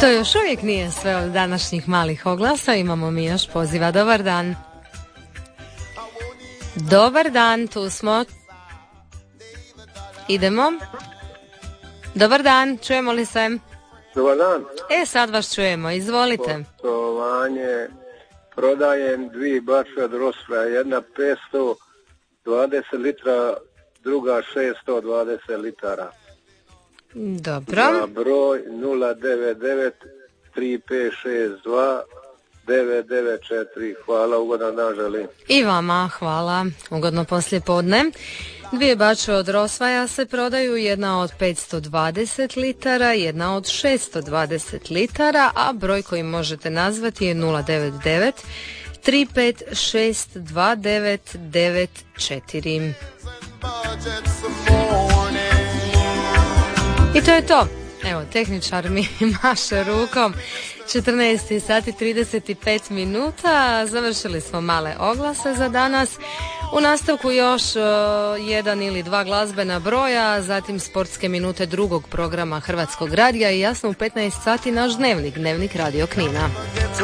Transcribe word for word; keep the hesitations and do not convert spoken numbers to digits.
To još uvijek nije sve od današnjih malih oglasa, imamo mi još poziva. Dobar dan. Dobar dan, tu smo. Idemo. Dobar dan, čujemo li se? Dobar dan. E, sad vas čujemo, izvolite. Poštovanje, prodajem dvije bačve od Rosfra, jedna petsto dvadeset litra, druga šeststo dvadeset litara. Dobro. Na broj nula devet devet tri pet šest dva devet devet četiri. Hvala, ugodan dan želim. I vama, hvala. Ugodno poslijepodne. Dvije bačve od Rosvaja se prodaju, jedna od petsto dvadeset litara, jedna od šeststo dvadeset litara, a broj koji možete nazvati je nula devet devet tri pet šest dva devet devet četiri. I to je to. Evo, tehničar mi maše rukom. četrnaest sati trideset pet minuta. Završili smo male oglase za danas. U nastavku još uh, jedan ili dva glazbena broja, zatim sportske minute drugog programa Hrvatskog radija i jasno u petnaest sati naš dnevnik, dnevnik Radio Knina.